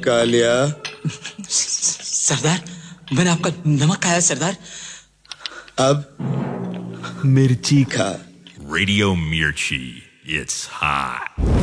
कालिया। सरदार, मैंने आपका नमक खाया सरदार। अब मिर्ची खा। Radio Mirchi, it's hot.